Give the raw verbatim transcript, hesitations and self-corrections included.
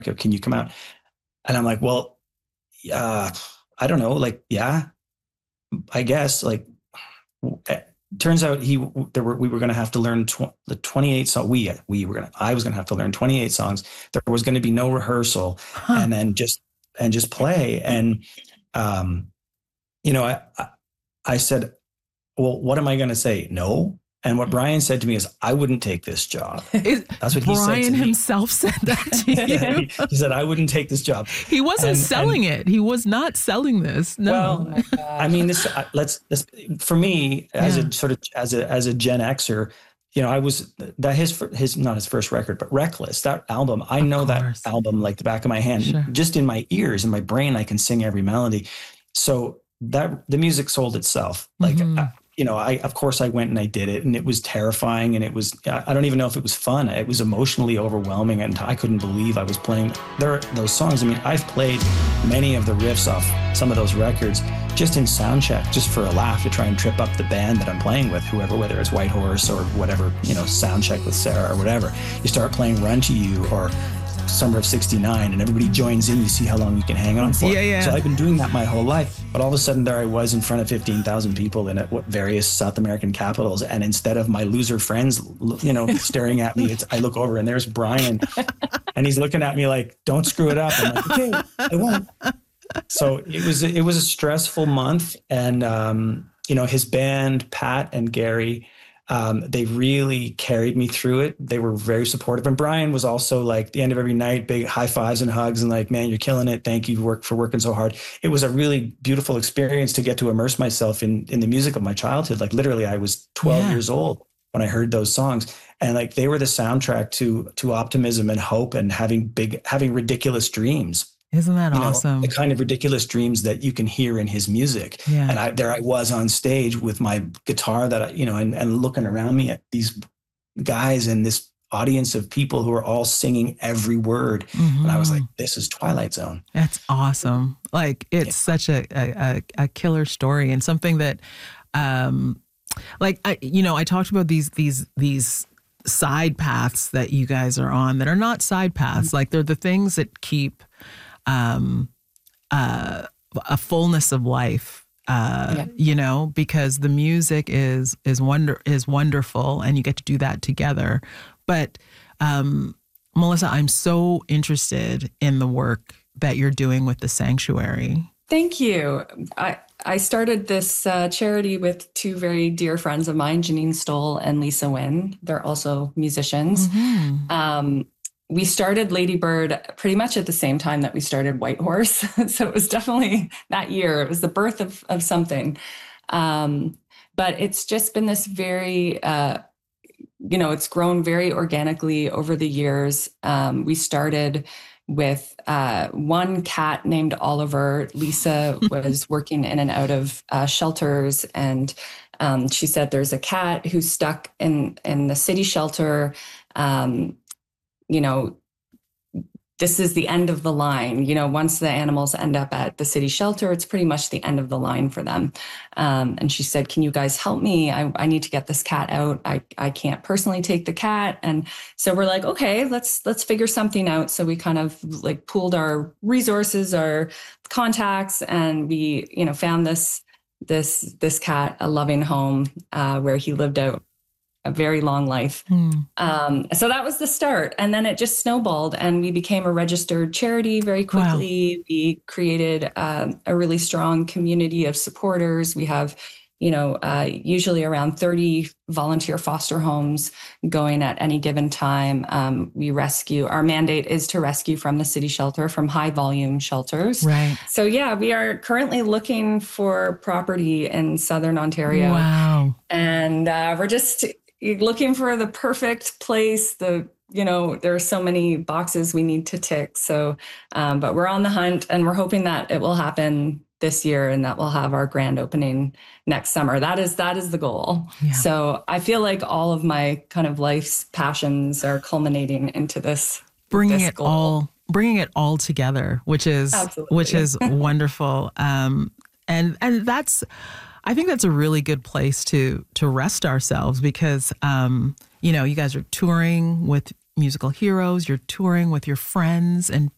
Can you come out? And I'm like, well, uh, I don't know. Like, yeah, I guess. Like, turns out he there were we were going to have to learn tw- the twenty-eight songs. We we were going to I was going to have to learn twenty-eight songs. There was going to be no rehearsal, huh. and then just and just play. And um, you know, I I, I said, well, what am I going to say? No. And what Brian said to me is, I wouldn't take this job. That's what he said to me. Brian himself said that to you. he, he said, I wouldn't take this job. He wasn't and, selling and, it. He was not selling this. No. Well, I mean, this, let's, let's, for me, as yeah. a sort of, as a, as a Gen Xer, you know, I was that his, his, not his first record, but Reckless, that album, I know that album like the back of my hand, sure. just in my ears, in my brain, I can sing every melody. So that the music sold itself. Like, mm-hmm. I, you know, I, of course I went and I did it, and it was terrifying, and it was, I don't even know if it was fun. It was emotionally overwhelming, and I couldn't believe I was playing there, those songs. I mean, I've played many of the riffs off some of those records just in sound check, just for a laugh, to try and trip up the band that I'm playing with, whoever, whether it's White Horse or whatever, you know, sound check with Sarah or whatever. You start playing Run to You or Summer of sixty-nine, and everybody joins in. You see how long you can hang on for. Yeah, yeah. So I've been doing that my whole life. But all of a sudden, there I was in front of fifteen thousand people in at various South American capitals. And instead of my loser friends, you know, staring at me, it's, I look over and there's Brian, and he's looking at me like, "Don't screw it up." I'm like, "Okay, I won't." So it was it was a stressful month, and um, you know, his band, Pat and Gary. Um, they really carried me through it. They were very supportive. And Brian was also like, at the end of every night, big high fives and hugs and like, man, you're killing it. Thank you work for working so hard. It was a really beautiful experience to get to immerse myself in, in the music of my childhood. Like literally I was twelve yeah. years old when I heard those songs, and like, they were the soundtrack to, to optimism and hope and having big, having ridiculous dreams. Isn't that you awesome? Know, the kind of ridiculous dreams that you can hear in his music. Yeah. And I, there I was on stage with my guitar that I, you know, and, and looking around me at these guys and this audience of people who are all singing every word. Mm-hmm. And I was like, this is Twilight Zone. That's awesome. Like, it's yeah. such a, a, a killer story, and something that, um, like, I, you know, I talked about these, these, these, side paths that you guys are on that are not side paths. Mm-hmm. Like, they're the things that keep, um, uh, a fullness of life, uh, yeah. you know, because the music is, is wonder, is wonderful, and you get to do that together. But, um, Melissa, I'm so interested in the work that you're doing with the Sanctuary. Thank you. I, I started this uh, charity with two very dear friends of mine, Janine Stoll and Lisa Wynn. They're also musicians. Mm-hmm. Um, we started Lady Bird pretty much at the same time that we started White Horse. So it was definitely that year. It was the birth of, of something. Um, but it's just been this very, uh, you know, it's grown very organically over the years. Um, we started with uh, one cat named Oliver. Lisa was working in and out of uh, shelters, and um, she said there's a cat who's stuck in, in the city shelter. Um, you know, this is the end of the line. You know, once the animals end up at the city shelter, it's pretty much the end of the line for them. Um, and she said, can you guys help me? I, I need to get this cat out. I, I can't personally take the cat. And so we're like, okay, let's, let's figure something out. So we kind of like pooled our resources, our contacts, and we, you know, found this, this, this cat, a loving home, uh, where he lived out a very long life. Hmm. Um, so that was the start. And then it just snowballed, and we became a registered charity very quickly. Wow. We created um, a really strong community of supporters. We have, you know, uh, usually around thirty volunteer foster homes going at any given time. Um, we rescue, our mandate is to rescue from the city shelter, from high volume shelters. Right. So yeah, we are currently looking for property in Southern Ontario. Wow. And uh, we're just looking for the perfect place. The, you know, there are so many boxes we need to tick. So, um, but we're on the hunt, and we're hoping that it will happen this year, and that we'll have our grand opening next summer. That is, that is the goal. Yeah. So I feel like all of my kind of life's passions are culminating into this, bringing this it goal. all, bringing it all together, which is, Absolutely. which is wonderful. Um, and, and that's, I think that's a really good place to, to rest ourselves, because, um, you know, you guys are touring with musical heroes, you're touring with your friends and